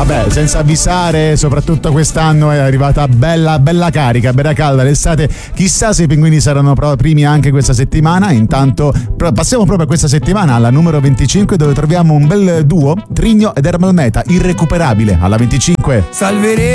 Vabbè, senza avvisare, soprattutto quest'anno è arrivata bella carica, bella calda l'estate. Chissà se i pinguini saranno primi anche questa settimana. Intanto passiamo proprio a questa settimana alla numero 25, dove troviamo un bel duo, Trigno ed Ermal Meta, Irrecuperabile, alla 25. Salveremo